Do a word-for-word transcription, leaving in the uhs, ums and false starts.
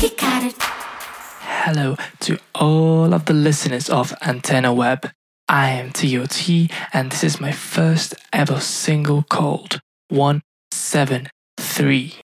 Hello to all of the listeners of Antenna Web. I am T O T, and this is my first ever single called one seven three.